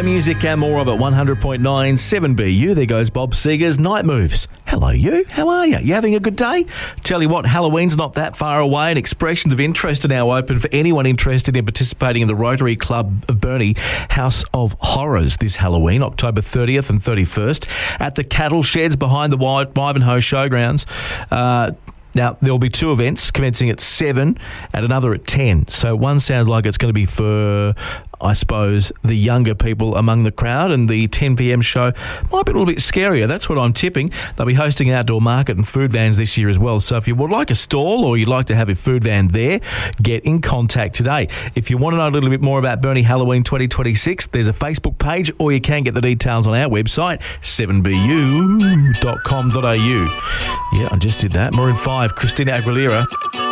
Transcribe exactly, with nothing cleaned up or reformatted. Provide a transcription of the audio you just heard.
Better music and more of it. one hundred point nine seven B U. There goes Bob Seger's Night Moves. Hello, you. How are you? You having a good day? Tell you what, Halloween's not that far away, and expressions of interest are now open for anyone interested in participating in the Rotary Club of Burnie House of Horrors this Halloween, October thirtieth and thirty-first, at the cattle sheds behind the Wivenhoe Showgrounds. Uh, Now, there will be two events commencing at seven and another at ten. So one sounds like it's going to be for, I suppose, the younger people among the crowd, and the ten p.m. show might be a little bit scarier. That's what I'm tipping. They'll be hosting an outdoor market and food vans this year as well. So if you would like a stall or you'd like to have a food van there, get in contact today. If you want to know a little bit more about Burnie Halloween twenty twenty-six, there's a Facebook page, or you can get the details on our website, seven b u dot com dot a u. Yeah, I just did that. Maroon five, Christina Aguilera.